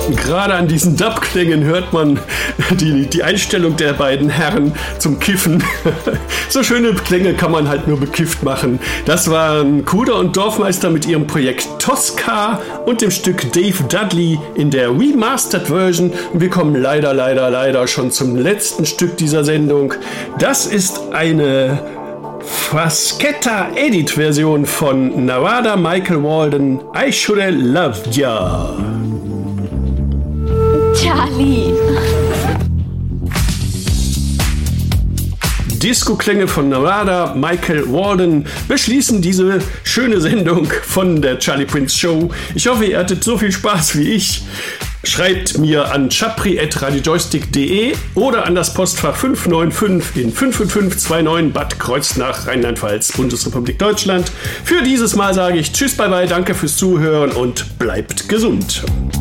Gerade an diesen Dub-Klängen hört man die Einstellung der beiden Herren zum Kiffen. So schöne Klänge kann man halt nur bekifft machen. Das waren Kuder und Dorfmeister mit ihrem Projekt Tosca und dem Stück Dave Dudley in der Remastered Version. Und wir kommen leider schon zum letzten Stück dieser Sendung. Das ist eine Frasquetta-Edit-Version von Narada Michael Walden, I Should Have Loved Ya. Charlie. Disco-Klänge von Narada Michael Walden beschließen diese schöne Sendung von der Charlie Prince Show. Ich hoffe, ihr hattet so viel Spaß wie ich. Schreibt mir an chapri@radiojoystick.de oder an das Postfach 595 in 55529 Bad Kreuznach, Rheinland-Pfalz, Bundesrepublik Deutschland. Für dieses Mal sage ich Tschüss, bye bye, danke fürs Zuhören und bleibt gesund.